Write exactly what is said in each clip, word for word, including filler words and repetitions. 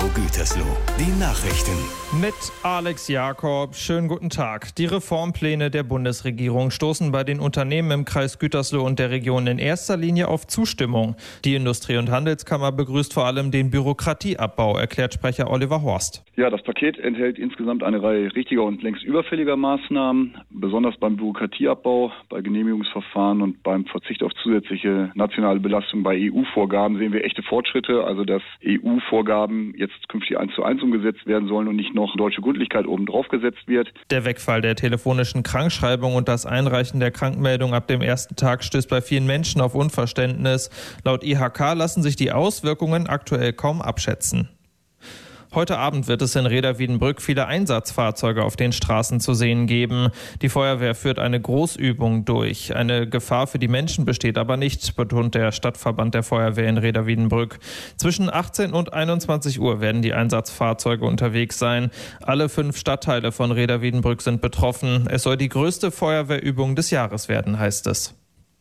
Gütersloh, die Nachrichten. Mit Alex Jakob, schönen guten Tag. Die Reformpläne der Bundesregierung stoßen bei den Unternehmen im Kreis Gütersloh und der Region in erster Linie auf Zustimmung. Die Industrie- und Handelskammer begrüßt vor allem den Bürokratieabbau, erklärt Sprecher Oliver Horst. Ja, das Paket enthält insgesamt eine Reihe richtiger und längst überfälliger Maßnahmen, besonders beim Bürokratieabbau, bei Genehmigungsverfahren und beim Verzicht auf zusätzliche nationale Belastung bei E U-Vorgaben sehen wir echte Fortschritte, also dass E U-Vorgaben jetzt künftig eins zu eins umgesetzt werden sollen und nicht noch deutsche Gründlichkeit obendrauf gesetzt wird. Der Wegfall der telefonischen Krankschreibung und das Einreichen der Krankmeldung ab dem ersten Tag stößt bei vielen Menschen auf Unverständnis. Laut I H K lassen sich die Auswirkungen aktuell kaum abschätzen. Heute Abend wird es in Rheda-Wiedenbrück viele Einsatzfahrzeuge auf den Straßen zu sehen geben. Die Feuerwehr führt eine Großübung durch. Eine Gefahr für die Menschen besteht aber nicht, betont der Stadtverband der Feuerwehr in Rheda-Wiedenbrück. Zwischen achtzehn und einundzwanzig Uhr werden die Einsatzfahrzeuge unterwegs sein. Alle fünf Stadtteile von Rheda-Wiedenbrück sind betroffen. Es soll die größte Feuerwehrübung des Jahres werden, heißt es.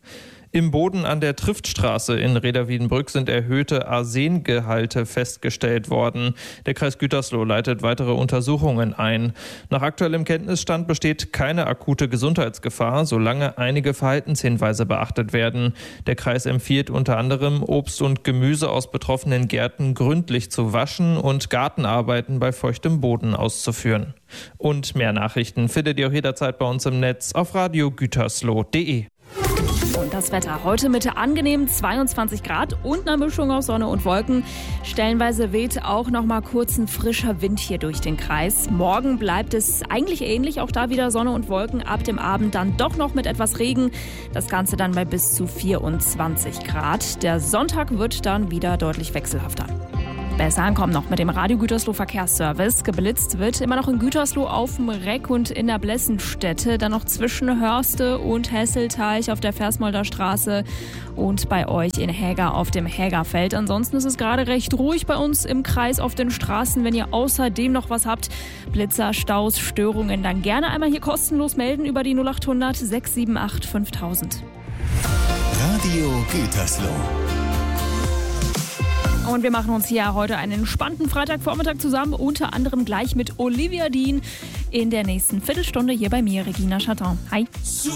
Im Boden an der Triftstraße in Rheda-Wiedenbrück sind erhöhte Arsengehalte festgestellt worden. Der Kreis Gütersloh leitet weitere Untersuchungen ein. Nach aktuellem Kenntnisstand besteht keine akute Gesundheitsgefahr, solange einige Verhaltenshinweise beachtet werden. Der Kreis empfiehlt unter anderem, Obst und Gemüse aus betroffenen Gärten gründlich zu waschen und Gartenarbeiten bei feuchtem Boden auszuführen. Und mehr Nachrichten findet ihr auch jederzeit bei uns im Netz auf radio gütersloh punkt de. Und das Wetter heute mit angenehmen zweiundzwanzig Grad und einer Mischung aus Sonne und Wolken. Stellenweise weht auch noch mal kurz ein frischer Wind hier durch den Kreis. Morgen bleibt es eigentlich ähnlich, auch da wieder Sonne und Wolken. Ab dem Abend dann doch noch mit etwas Regen. Das Ganze dann bei bis zu vierundzwanzig Grad. Der Sonntag wird dann wieder deutlich wechselhafter. Besser ankommen noch mit dem Radio Gütersloh Verkehrsservice. Geblitzt wird immer noch in Gütersloh auf dem Reck und in der Blessenstätte. Dann noch zwischen Hörste und Hesselteich auf der Versmolder Straße und bei euch in Häger auf dem Hägerfeld. Ansonsten ist es gerade recht ruhig bei uns im Kreis auf den Straßen. Wenn ihr außerdem noch was habt, Blitzer, Staus, Störungen, dann gerne einmal hier kostenlos melden über die null achthundert sechs sieben acht fünftausend. Radio Gütersloh. Und wir machen uns hier heute einen entspannten Freitagvormittag zusammen, unter anderem gleich mit Olivia Dean in der nächsten Viertelstunde hier bei mir, Regina Chatton. Hi.